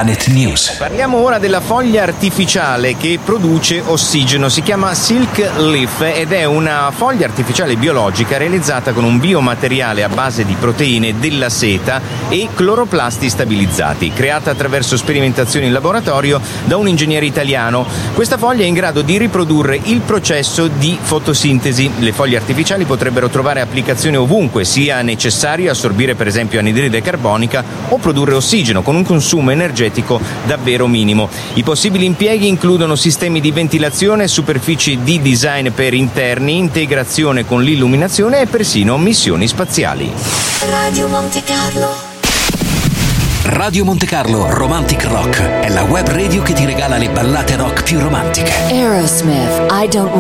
Planet News. Parliamo ora della foglia artificiale che produce ossigeno. Si chiama Silk Leaf ed è una foglia artificiale biologica realizzata con un biomateriale a base di proteine della seta e cloroplasti stabilizzati, creata attraverso sperimentazioni in laboratorio da un ingegnere italiano. Questa foglia è in grado di riprodurre il processo di fotosintesi. Le foglie artificiali potrebbero trovare applicazione ovunque sia necessario assorbire per esempio anidride carbonica o produrre ossigeno con un consumo energetico davvero minimo. I possibili impieghi includono sistemi di ventilazione, superfici di design per interni, integrazione con l'illuminazione e persino missioni spaziali. Radio Monte Carlo. Radio Monte Carlo Romantic Rock è la web radio che ti regala le ballate rock più romantiche. Aerosmith, I Don't